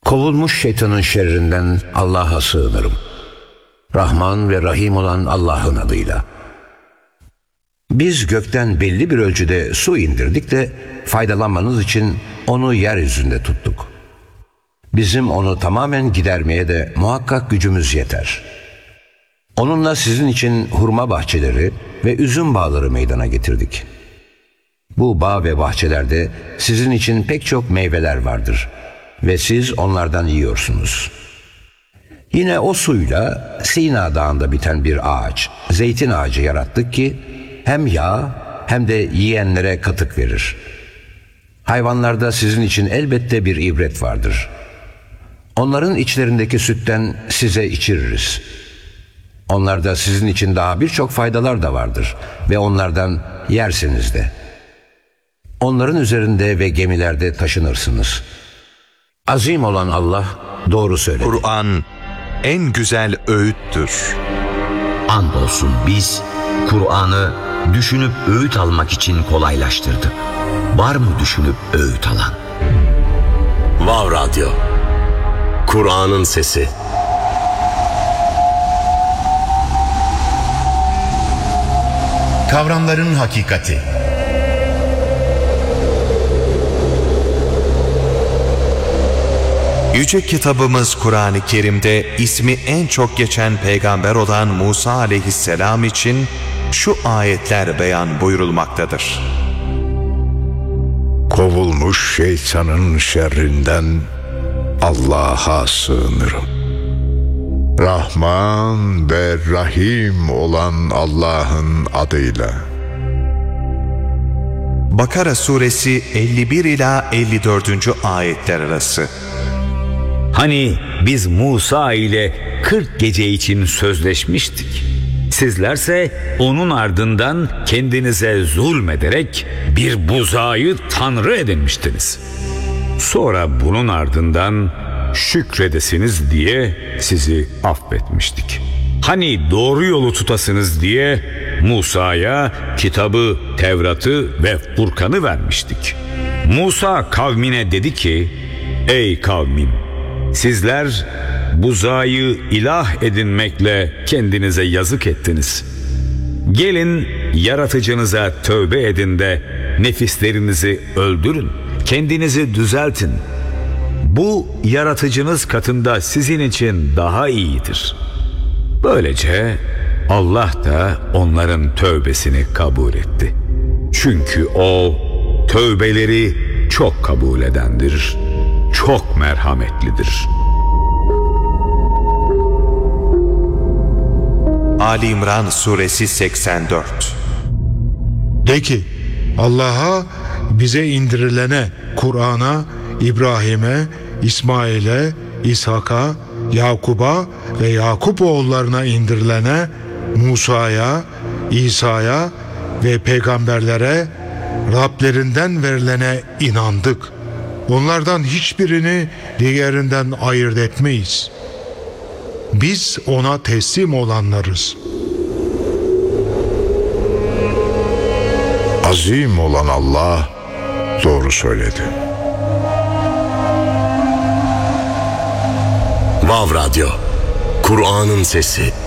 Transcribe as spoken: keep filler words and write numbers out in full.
Kovulmuş şeytanın şerrinden Allah'a sığınırım. Rahman ve Rahim olan Allah'ın adıyla. Biz gökten belli bir ölçüde su indirdik de faydalanmanız için onu yeryüzünde tuttuk. Bizim onu tamamen gidermeye de muhakkak gücümüz yeter. Onunla sizin için hurma bahçeleri ve üzüm bağları meydana getirdik. Bu bağ ve bahçelerde sizin için pek çok meyveler vardır ve siz onlardan yiyorsunuz. Yine o suyla Sina Dağı'nda biten bir ağaç, zeytin ağacı yarattık ki hem yağ hem de yiyenlere katık verir. Hayvanlarda sizin için elbette bir ibret vardır. Onların içlerindeki sütten size içiririz. Onlarda sizin için daha birçok faydalar da vardır ve onlardan yersiniz de. Onların üzerinde ve gemilerde taşınırsınız. Azim olan Allah doğru söyledi. Kur'an en güzel öğüttür. Andolsun biz Kur'an'ı düşünüp öğüt almak için kolaylaştırdık. Var mı düşünüp öğüt alan? Vav Radyo, Kur'an'ın sesi. Kavramların hakikati. Yüce kitabımız Kur'an-ı Kerim'de ismi en çok geçen peygamber olan Musa aleyhisselam için şu ayetler beyan buyurulmaktadır. Kovulmuş şeytanın şerrinden Allah'a sığınırım. Rahman ve Rahim olan Allah'ın adıyla. Bakara suresi elli bir ila elli dördüncü ayetler arası. Hani biz Musa ile kırk gece için sözleşmiştik. Sizlerse onun ardından kendinize zulmederek bir buzağı tanrı edinmiştiniz. Sonra bunun ardından şükredesiniz diye sizi affetmiştik. Hani doğru yolu tutasınız diye Musa'ya kitabı, Tevrat'ı ve Furkan'ı vermiştik. Musa kavmine dedi ki, ey kavmim, sizler buzağı ilah edinmekle kendinize yazık ettiniz. Gelin yaratıcınıza tövbe edin de nefislerinizi öldürün, kendinizi düzeltin. Bu yaratıcınız katında sizin için daha iyidir. Böylece Allah da onların tövbesini kabul etti. Çünkü o tövbeleri çok kabul edendir, çok merhametlidir. Ali İmran suresi seksen dört. De ki, Allah'a, bize indirilene, Kur'an'a, İbrahim'e, İsmail'e, İshak'a, Yakub'a ve Yakup oğullarına indirilene, Musa'ya, İsa'ya ve peygamberlere, Rablerinden verilene inandık. Onlardan hiçbirini diğerinden ayırt etmeyiz. Biz ona teslim olanlarız. Azim olan Allah doğru söyledi. Vav Radyo, Kur'an'ın sesi.